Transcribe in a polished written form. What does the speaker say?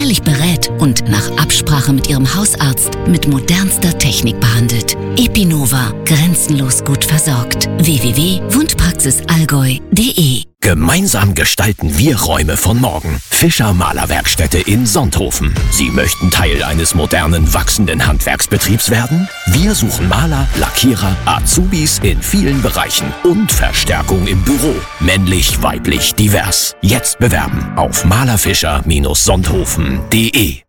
persönlich berät und nach Absprache mit Ihrem Hausarzt mit modernster Technik behandelt. Epinova, grenzenlos gut versorgt. www.wundpraxisallgäu.de. Gemeinsam gestalten wir Räume von morgen. Fischer Malerwerkstätte in Sonthofen. Sie möchten Teil eines modernen, wachsenden Handwerksbetriebs werden? Wir suchen Maler, Lackierer, Azubis in vielen Bereichen und Verstärkung im Büro. Männlich, weiblich, divers. Jetzt bewerben auf malerfischer-sonthofen.de.